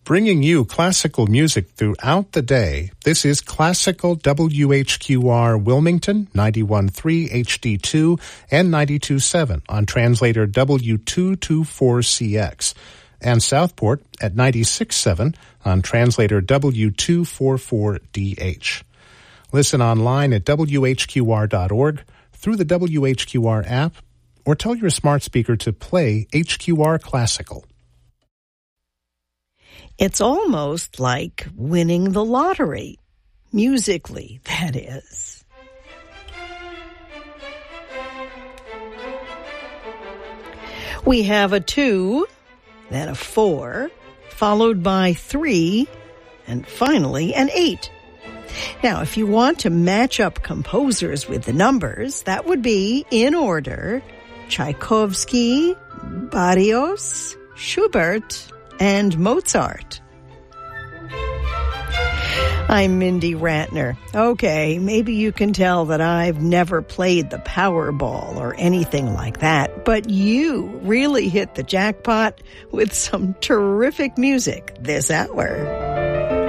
Bringing you classical music throughout the day, this is Classical WHQR Wilmington, 91.3 HD2 and 92.7 on translator W224CX, and Southport at 96.7 on translator W244DH. Listen online at WHQR.org, through the WHQR app, or tell your smart speaker to play HQR Classical. It's almost like winning the lottery. Musically, that is. We have a 2, then a 4, followed by 3, and finally an 8. Now, if you want to match up composers with the numbers, that would be, in order, Tchaikovsky, Barrios, Schubert, and Mozart. I'm Mindy Ratner. Okay, maybe you can tell that I've never played the Powerball or anything like that, but you really hit the jackpot with some terrific music this hour.